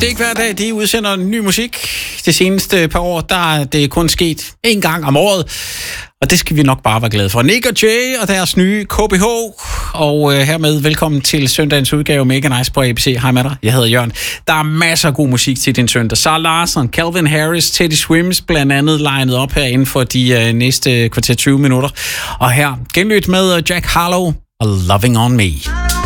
Det er ikke hver dag, de udsender ny musik. Det seneste par år, der er det kun sket en gang om året. Og det skal vi nok bare være glade for. Nick og Jay og deres nye KBH. Og hermed velkommen til søndagens udgave Mega Nice på ABC. Hej med dig, jeg hedder Jørgen. Der er masser af god musik til din søndag. Zara Larsson, Calvin Harris, Teddy Swims blandt andet legnet op her inden for de næste kvarter 20 minutter. Og her genlyt med Jack Harlow og Loving On Me.